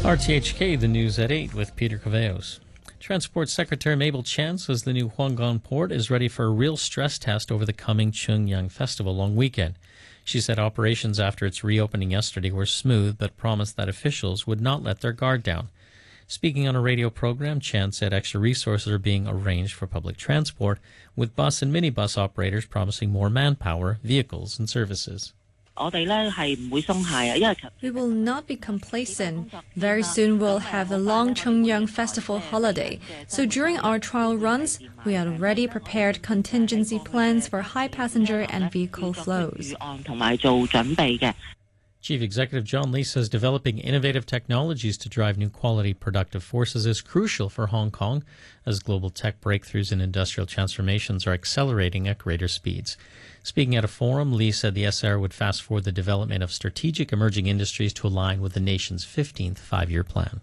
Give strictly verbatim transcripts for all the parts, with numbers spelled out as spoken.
R T H K, the news at eight with Peter Caveos. Transport Secretary Mabel Chan says the new Huanggang port is ready for a real stress test over the coming Qingyang Festival long weekend. She said operations after its reopening yesterday were smooth, but promised that officials would not let their guard down. Speaking on a radio program, Chan said extra resources are being arranged for public transport, with bus and minibus operators promising more manpower, vehicles, and services. We will not be complacent. Very soon we'll have the long Qingyang Festival holiday. So during our trial runs, we had already prepared contingency plans for high passenger and vehicle flows. Chief Executive John Lee says developing innovative technologies to drive new quality productive forces is crucial for Hong Kong as global tech breakthroughs and industrial transformations are accelerating at greater speeds. Speaking at a forum, Lee said the S A R would fast forward the development of strategic emerging industries to align with the nation's fifteenth five-year plan.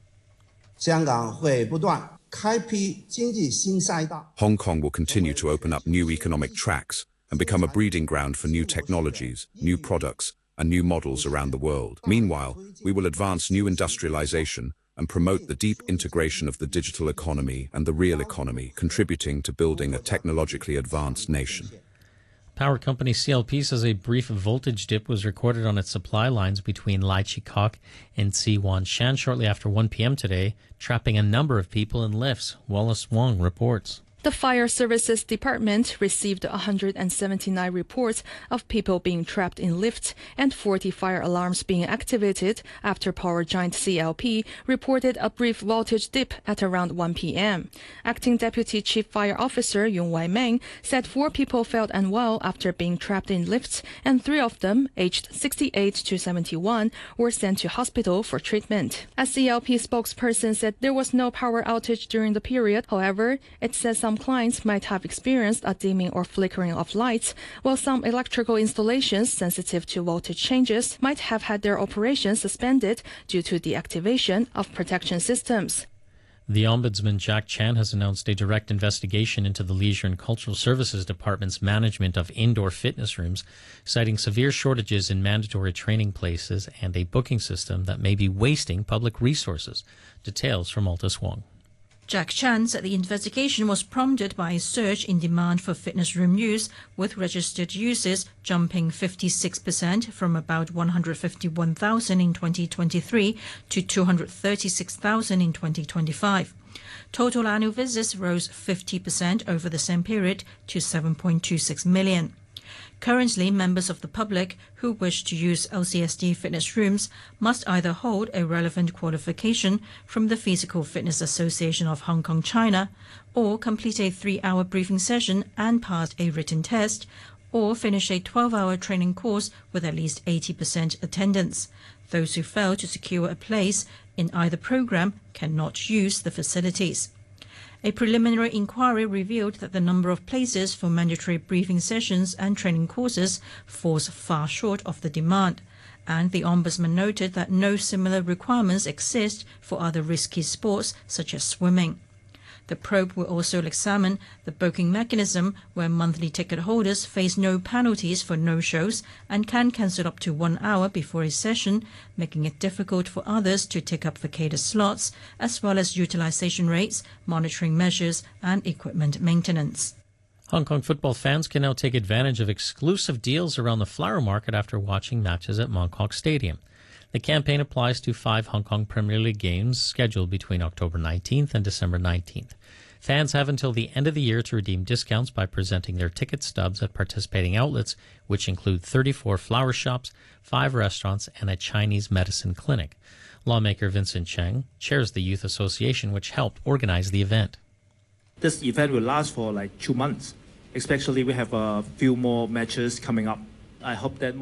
Hong Kong will continue to open up new economic tracks and become a breeding ground for new technologies, new products, and new models around the world. Meanwhile, we will advance new industrialization and promote the deep integration of the digital economy and the real economy, contributing to building a technologically advanced nation. Power company C L P says a brief voltage dip was recorded on its supply lines between Lai Chi Kok and Si Wan Shan shortly after one p.m. today, trapping a number of people in lifts. Wallace Wong reports. The Fire Services Department received one hundred seventy-nine reports of people being trapped in lifts and forty fire alarms being activated after power giant C L P reported a brief voltage dip at around one p.m. Acting Deputy Chief Fire Officer Yong Wai Meng said four people felt unwell after being trapped in lifts, and three of them, aged sixty-eight to seventy-one, were sent to hospital for treatment. A C L P spokesperson said there was no power outage during the period. However, it says some clients might have experienced a dimming or flickering of lights, while some electrical installations sensitive to voltage changes might have had their operations suspended due to the activation of protection systems. The Ombudsman Jack Chan has announced a direct investigation into the Leisure and Cultural Services Department's management of indoor fitness rooms, citing severe shortages in mandatory training places and a booking system that may be wasting public resources. Details from Altus Wong. Jack Chan said the investigation was prompted by a surge in demand for fitness room use, with registered users jumping fifty-six percent from about one hundred fifty-one thousand in twenty twenty-three to two hundred thirty-six thousand in twenty twenty-five. Total annual visits rose fifty percent over the same period to seven point two six million. Currently, members of the public who wish to use L C S D fitness rooms must either hold a relevant qualification from the Physical Fitness Association of Hong Kong, China, or complete a three-hour briefing session and pass a written test, or finish a twelve-hour training course with at least eighty percent attendance. Those who fail to secure a place in either program cannot use the facilities. A preliminary inquiry revealed that the number of places for mandatory briefing sessions and training courses falls far short of the demand, and the Ombudsman noted that no similar requirements exist for other risky sports such as swimming. The probe will also examine the booking mechanism, where monthly ticket holders face no penalties for no-shows and can cancel up to one hour before a session, making it difficult for others to take up vacated slots, as well as utilization rates, monitoring measures, and equipment maintenance. Hong Kong football fans can now take advantage of exclusive deals around the flower market after watching matches at Mong Kok Stadium. The campaign applies to five Hong Kong Premier League games scheduled between October nineteenth and December nineteenth. Fans have until the end of the year to redeem discounts by presenting their ticket stubs at participating outlets, which include thirty-four flower shops, five restaurants, and a Chinese medicine clinic. Lawmaker Vincent Cheng chairs the Youth Association, which helped organize the event. This event will last for like two months. Especially we have a few more matches coming up. I hope that